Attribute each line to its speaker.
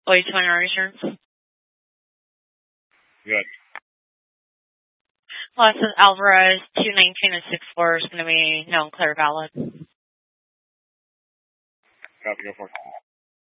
Speaker 1: Wait, 20 insurance.
Speaker 2: Good.
Speaker 1: License Alvarez 219 and 64 is going to be known clear valid.
Speaker 2: Copy, go for it.